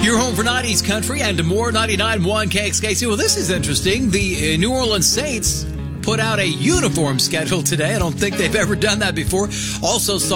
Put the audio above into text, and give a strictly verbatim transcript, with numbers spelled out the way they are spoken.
Your home for nineties country and more. Ninety-nine point one K X K C. Well, this is interesting. The uh, New Orleans Saints put out a uniform schedule today. I don't think they've ever done that before. Also saw